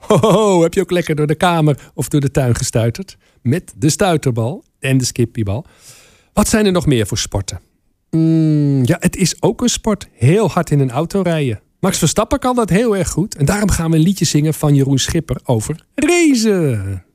Ho, heb je ook lekker door de kamer of door de tuin gestuiterd? Met de stuiterbal en de skippiebal. Wat zijn er nog meer voor sporten? Ja, het is ook een sport. Heel hard in een auto rijden. Max Verstappen kan dat heel erg goed. En daarom gaan we een liedje zingen van Jeroen Schipper over racen.